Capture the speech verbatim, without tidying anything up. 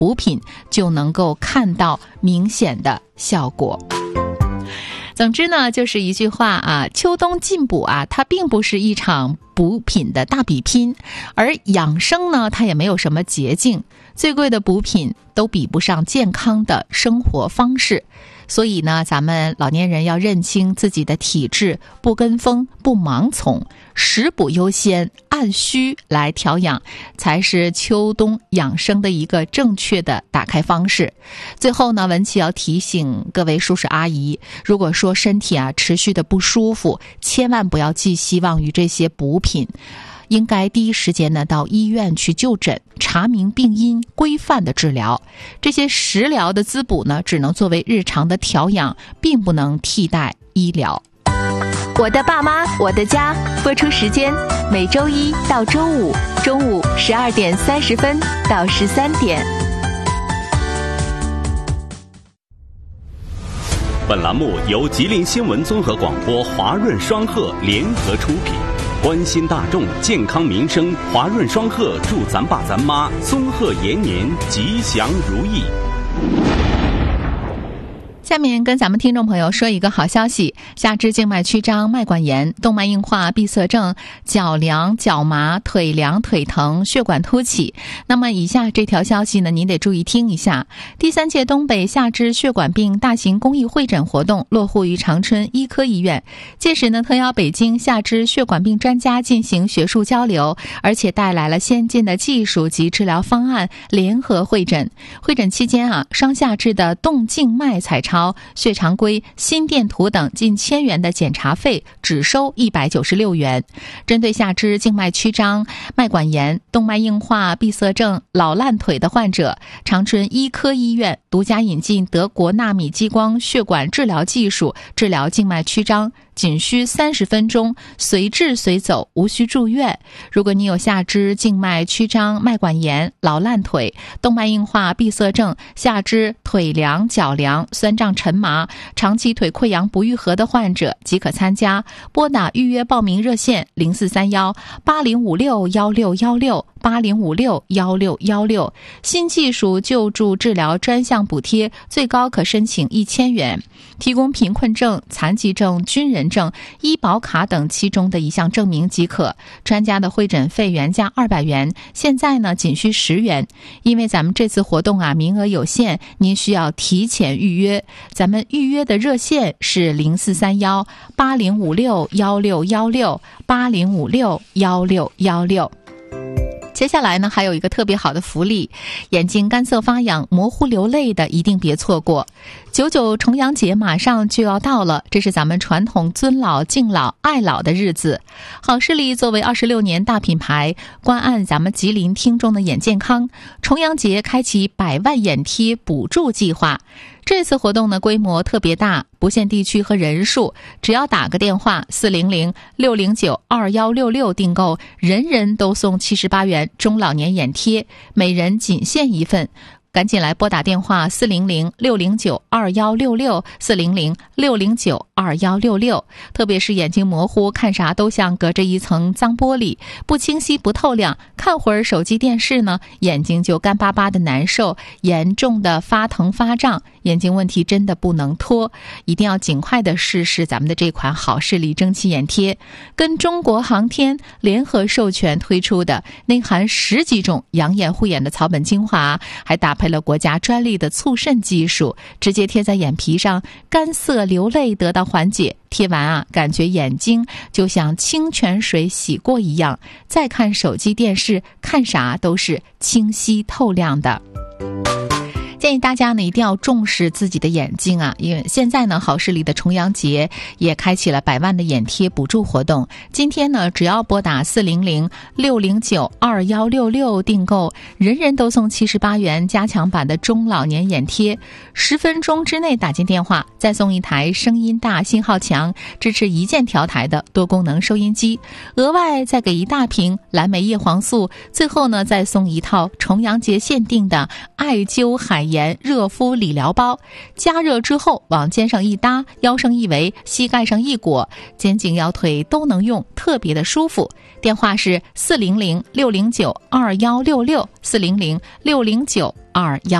补品就能够看到明显的效果。总之呢，就是一句话啊，秋冬进补啊，它并不是一场补品的大比拼，而养生呢，它也没有什么捷径，最贵的补品都比不上健康的生活方式。所以呢，咱们老年人要认清自己的体质，不跟风，不盲从，食补优先，按需来调养，才是秋冬养生的一个正确的打开方式。最后呢，文琪要提醒各位叔叔阿姨，如果说身体啊持续的不舒服，千万不要寄希望于这些补品，应该第一时间呢到医院去就诊，查明病因，规范的治疗。这些食疗的滋补呢，只能作为日常的调养，并不能替代医疗。 我的爸妈，我的家，播出时间每周一到周五中午十二点三十分到十三点。 本栏目由吉林新闻综合广播华润双鹤联合出品。关心大众健康民生，华润双鹤祝咱爸咱妈松鹤延年，吉祥如意。 下面跟咱们听众朋友说一个好消息，下肢静脉曲张、脉管炎、动脉硬化、闭塞症、脚凉、脚麻、腿凉、腿疼、血管凸起。那么以下这条消息呢，您得注意听一下。第三届东北下肢血管病大型公益会诊活动落户于长春医科医院，届时呢，特邀北京下肢血管病专家进行学术交流，而且带来了先进的技术及治疗方案联合会诊。会诊期间啊，双下肢的动静脉彩超、血常规、心电图等近千元的检查费只收一百九十六元。针对下肢静脉曲张、脉管炎、动脉硬化、闭塞症、老烂腿的患者，长春医科医院独家引进德国纳米激光血管治疗技术，治疗静脉曲张仅需三十分钟，随治随走，无需住院。如果你有下肢静脉曲张、脉管炎、老烂腿、动脉硬化、闭塞症、下肢腿凉、脚凉、酸胀沉麻、长期腿溃疡不愈合的患者，即可参加。拨打预约报名热线零四三幺八零五六幺六幺六八零五六幺六幺六。新技术救助治疗专项补贴最高可申请一千元，提供贫困证、残疾证、军人证、医保卡等其中的一项证明即可。专家的会诊费原价二百元，现在呢仅需十元。因为咱们这次活动啊名额有限，您需要提前预约。咱们预约的热线是零四三幺八零五六幺六幺六八零五六幺六幺六。接下来呢，还有一个特别好的福利，眼睛干涩发痒、模糊流泪的一定别错过。九九重阳节马上就要到了，这是咱们传统尊老、敬老、爱老的日子。好视力作为二十六年大品牌，关爱咱们吉林听众的眼健康，重阳节开启百万眼贴补助计划。这次活动呢规模特别大，不限地区和人数，只要打个电话四零零六零九二幺六六订购，人人都送七十八元中老年眼贴，每人仅限一份。赶紧来拨打电话四零零六零九二幺六六四零零六零九二幺六六。特别是眼睛模糊，看啥都像隔着一层脏玻璃，不清晰不透亮，看会儿手机电视呢，眼睛就干巴巴的难受，严重的发疼发胀，眼睛问题真的不能拖，一定要尽快的试试咱们的这款好视力蒸汽眼贴，跟中国航天联合授权推出的，内含十几种养眼护眼的草本精华，还搭配了国家专利的促渗技术，直接贴在眼皮上，干涩流泪得到缓解。贴完啊，感觉眼睛就像清泉水洗过一样，再看手机电视，看啥都是清晰透亮的。建议大家呢一定要重视自己的眼睛啊，因为现在呢好视力的重阳节也开启了百万的眼贴补助活动。今天呢只要拨打四零零六零九二幺六六订购，人人都送七十八元加强版的中老年眼贴，十分钟之内打进电话，再送一台声音大、信号强、支持一键调台的多功能收音机，额外再给一大瓶蓝莓叶黄素，最后呢再送一套重阳节限定的艾灸海盐炎热敷理疗包，加热之后往肩上一搭，腰上一围，膝盖上一裹，肩颈腰腿都能用，特别的舒服。电话是四零零六零九二幺六六，四零零六零九二幺。